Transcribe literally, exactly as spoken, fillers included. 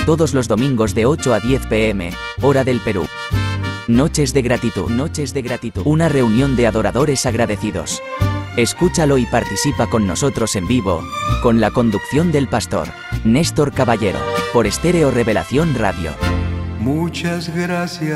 todos los domingos de ocho a diez pe eme, hora del Perú. Noches de gratitud, noches de gratitud, una reunión de adoradores agradecidos. Escúchalo y participa con nosotros en vivo, con la conducción del pastor Néstor Caballero, por Estéreo Revelación Radio. Muchas gracias.